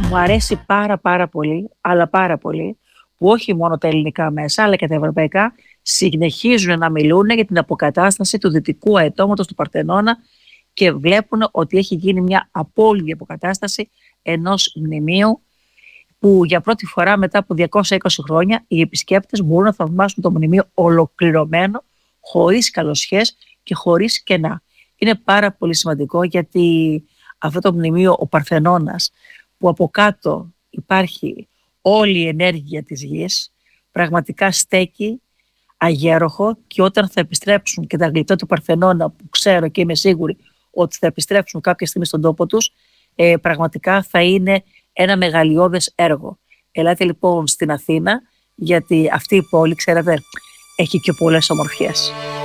Μου αρέσει πάρα πολύ, αλλά πάρα πολύ, που όχι μόνο τα ελληνικά μέσα, αλλά και τα ευρωπαϊκά συνεχίζουν να μιλούν για την αποκατάσταση του δυτικού αετώματος του Παρθενώνα και βλέπουν ότι έχει γίνει μια απόλυτη αποκατάσταση ενός μνημείου που για πρώτη φορά μετά από 220 χρόνια οι επισκέπτες μπορούν να θαυμάσουν το μνημείο ολοκληρωμένο, χωρίς καλοσχές και χωρίς κενά. Είναι πάρα πολύ σημαντικό γιατί αυτό το μνημείο, ο Παρθενώνας, που από κάτω υπάρχει όλη η ενέργεια της γης, πραγματικά στέκει αγέροχο, και όταν θα επιστρέψουν και τα γλυπτά του Παρθενώνα, που ξέρω και είμαι σίγουρη ότι θα επιστρέψουν κάποια στιγμή στον τόπο τους, πραγματικά θα είναι ένα μεγαλειώδες έργο. Ελάτε λοιπόν στην Αθήνα, γιατί αυτή η πόλη, ξέρετε, έχει και πολλές ομορφιές.